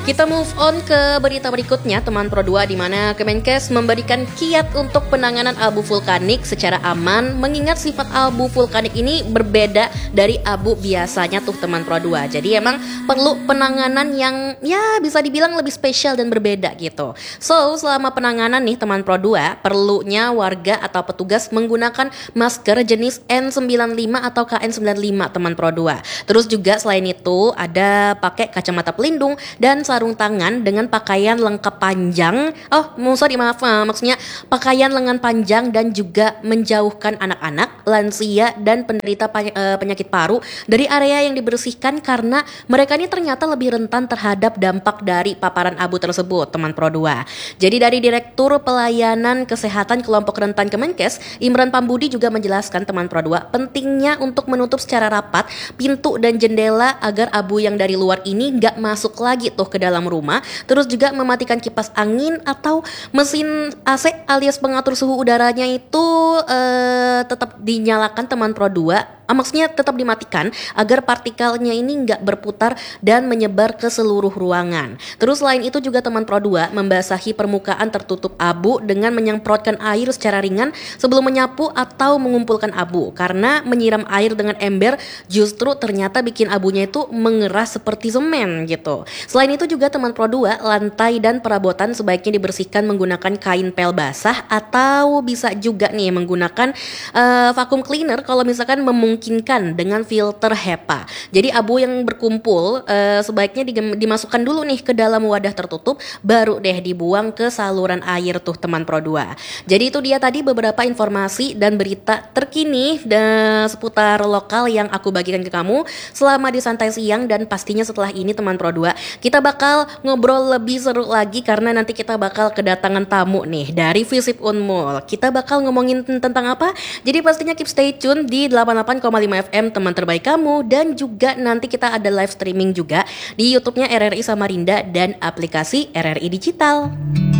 Kita move on ke berita berikutnya teman Pro 2, di mana Kemenkes memberikan kiat untuk penanganan abu vulkanik secara aman, mengingat sifat abu vulkanik ini berbeda dari abu biasanya tuh teman Pro 2. Jadi emang perlu penanganan yang ya bisa dibilang lebih spesial dan berbeda gitu. So selama penanganan nih teman Pro 2, perlunya warga atau petugas menggunakan masker jenis N95 atau KN95 teman Pro 2. Terus juga selain itu ada pakai kacamata pelindung dan sarung tangan dengan pakaian lengkap panjang. Maksudnya pakaian lengan panjang, dan juga menjauhkan anak-anak, lansia, dan penderita penyakit paru dari area yang dibersihkan karena mereka ini ternyata lebih rentan terhadap dampak dari paparan abu tersebut, teman Pro 2. Jadi dari Direktur Pelayanan Kesehatan Kelompok Rentan Kemenkes, Imran Pambudi juga menjelaskan teman Pro 2 pentingnya untuk menutup secara rapat pintu dan jendela agar abu yang dari luar ini nggak masuk lagi tuh ke dalam rumah. Terus juga mematikan kipas angin atau mesin AC alias pengatur suhu udaranya itu tetap dinyalakan teman Pro 2. Maksudnya tetap dimatikan agar partikelnya ini nggak berputar dan menyebar ke seluruh ruangan. Terus selain itu juga teman Pro 2 membasahi permukaan tertutup abu dengan menyemprotkan air secara ringan sebelum menyapu atau mengumpulkan abu, karena menyiram air dengan ember justru ternyata bikin abunya itu mengeras seperti semen gitu. Selain itu juga teman Pro 2, lantai dan perabotan sebaiknya dibersihkan menggunakan kain pel basah atau bisa juga nih menggunakan vacuum cleaner kalau misalkan memungkinkan dengan filter HEPA. Jadi abu yang berkumpul sebaiknya dimasukkan dulu nih ke dalam wadah tertutup, baru deh dibuang ke saluran air tuh teman Pro 2. Jadi itu dia tadi beberapa informasi dan berita terkini seputar lokal yang aku bagikan ke kamu selama di Santai Siang, dan pastinya setelah ini teman Pro 2 kita bakal ngobrol lebih seru lagi karena nanti kita bakal kedatangan tamu nih dari Visip Unmul. Kita bakal ngomongin tentang apa? Jadi pastinya keep stay tune di 88,5 FM teman terbaik kamu, dan juga nanti kita ada live streaming juga di YouTube-nya RRI Samarinda dan aplikasi RRI Digital.